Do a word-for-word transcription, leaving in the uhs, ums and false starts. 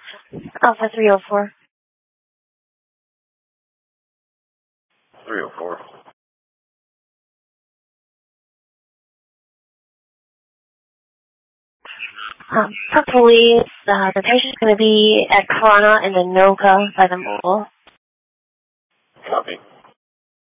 Alpha three oh four. three oh four. Um, for police, uh, the patient's going to be at Corona in the Noka by the mall. Copy.